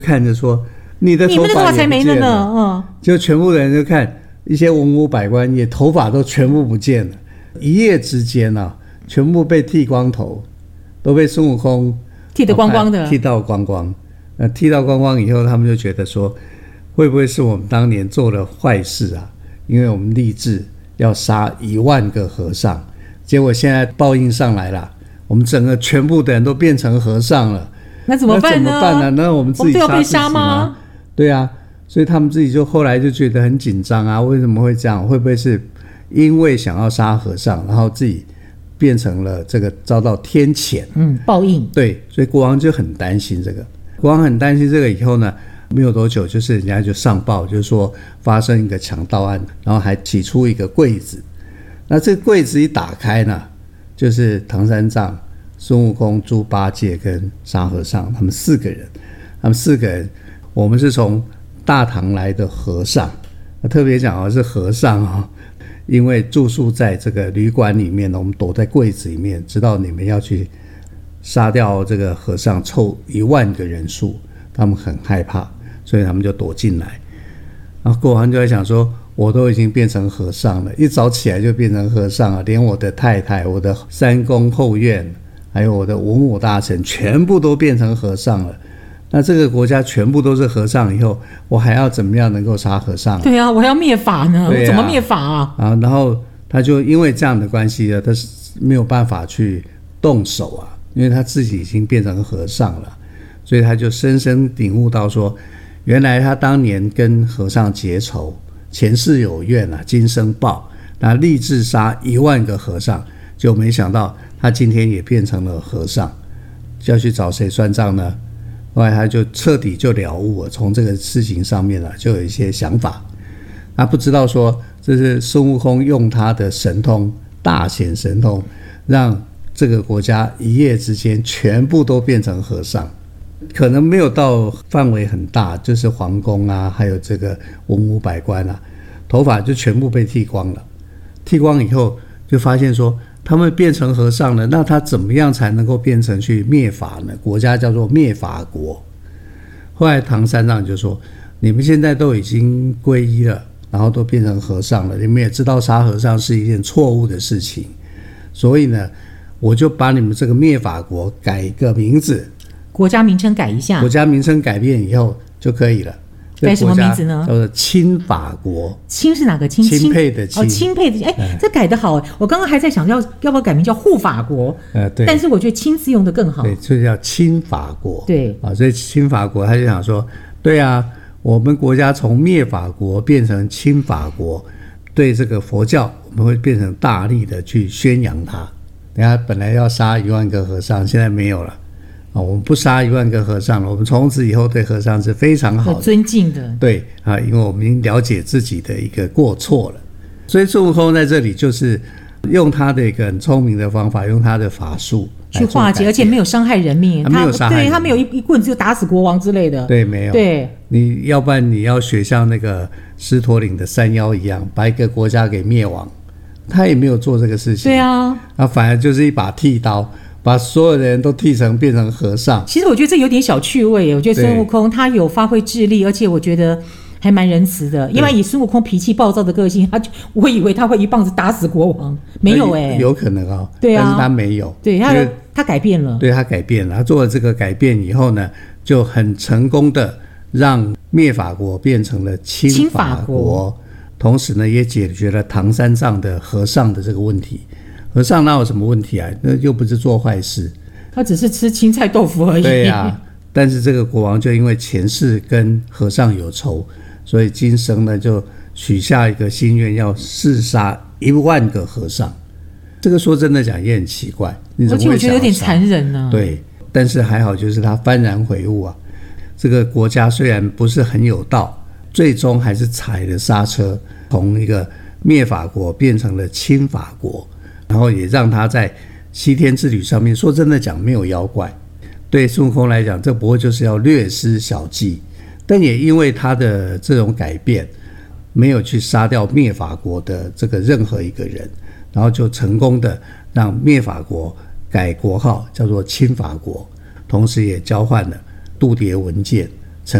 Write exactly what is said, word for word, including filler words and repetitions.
看着说你的头发才没了呢，嗯， 就全部人就看一些文武百官也头发都全部不见了，一夜之间啊，全部被剃光头，都被孙悟空剃得光光的， 剃到光光。那剃到光光以后，他们就觉得说，会不会是我们当年做了坏事啊？因为我们立志要杀一万个和尚，结果现在报应上来了，我们整个全部的人都变成和尚了。 那怎么办呢？ 那怎么办呢？那我们自己杀自己吗？我们都要被杀吗？对啊，所以他们自己就后来就觉得很紧张啊，为什么会这样？会不会是因为想要杀和尚，然后自己变成了这个遭到天谴？ 嗯，报应。 对，所以国王就很担心这个。国王很担心这个以后呢，没有多久，就是人家就上报，就是说发生一个强盗案，然后还起出一个柜子。那这个柜子一打开呢，就是唐三藏、孙悟空、猪八戒跟沙和尚，他们四个人。他们四个人，我们是从大唐来的和尚，特别讲是和尚啊，因为住宿在这个旅馆里面，我们躲在柜子里面，知道你们要去杀掉这个和尚，凑一万个人数，他们很害怕，所以他们就躲进来。然后国王就在想说，我都已经变成和尚了，一早起来就变成和尚了，连我的太太、我的三宫后院，还有我的文武大臣，全部都变成和尚了。那这个国家全部都是和尚以后，我还要怎么样能够杀和尚、啊？ 对啊，我还要灭法呢， 对啊、 我怎么灭法啊？ 啊，然后他就因为这样的关系呢，他是没有办法去动手啊，因为他自己已经变成和尚了，所以他就深深领悟到说，原来他当年跟和尚结仇，前世有怨啊，今生报，那立志杀一万个和尚，就没想到他今天也变成了和尚，就要去找谁算账呢？后来他就彻底就了悟了，从这个事情上面啊，就有一些想法。他不知道说这是孙悟空用他的神通，大显神通，让这个国家一夜之间全部都变成和尚。可能没有到范围很大，就是皇宫啊，还有这个文武百官啊，头发就全部被剃光了。剃光以后就发现说，他们变成和尚了，那他怎么样才能够变成去灭法呢？国家叫做灭法国。后来唐三藏就说，你们现在都已经皈依了，然后都变成和尚了，你们也知道杀和尚是一件错误的事情，所以呢，我就把你们这个灭法国改一个名字， 国家名称改一下， 国家名称改变以后就可以了。 改什么名字呢？ 叫做钦法国。 钦是哪个钦？ 钦佩的钦。 哦，钦佩的，哎、欸，这改得好。我刚刚还在想要要不要改名叫护法国。 呃，对。 但是我觉得钦字用得更好。 对，就叫钦法国。 对。 啊，所以钦法国他就想说，对啊，我们国家从灭法国变成钦法国，对这个佛教我们会变成大力的去宣扬它。等下本来要杀一万个和尚，现在没有了。啊，我们不杀一万个和尚了，我们从此以后对和尚是非常好的， 尊敬的。 对啊，因为我们已经了解自己的一个过错了，所以孙悟空在这里就是用他的一个很聪明的方法，用他的法术去化解，而且没有伤害人命， 他没有伤害人命， 对，他没有 一, 一棍子就打死国王之类的， 对，没有。 对， 你要不然你要学像那个狮驼岭的山妖一样，把一个国家给灭亡，他也没有做这个事情。 对啊， 他反而就是一把剃刀，把所有的人都剃成变成和尚。 其实我觉得这有点小趣味，我觉得孙悟空他有发挥智力，而且我觉得还蛮仁慈的。因为以孙悟空脾气暴躁的个性，他就我以为他会一棒子打死国王，没有哎、欸， 有可能哦， 对啊， 但是他没有， 对他他改变了， 对他改变了，他做了这个改变以后呢，就很成功的让灭法国变成了钦法国，同时呢也解决了唐三藏的和尚的这个问题。和尚哪有什么问题啊？那又不是做坏事， 他只是吃青菜豆腐而已。 对啊，但是这个国王就因为前世跟和尚有仇，所以今生呢就许下一个心愿，要弑杀一万个和尚。这个说真的讲也很奇怪，你怎么会想要杀？而且我觉得有点残忍呢、啊。 对，但是还好就是他幡然悔悟啊。这个国家虽然不是很有道，最终还是踩了刹车，从一个灭法国变成了钦法国。然后也让他在西天之旅上面，说真的讲没有妖怪，对孙悟空来讲，这不过就是要略施小计，但也因为他的这种改变，没有去杀掉灭法国的这个任何一个人，然后就成功的让灭法国改国号叫做钦法国，同时也交换了度牒文件。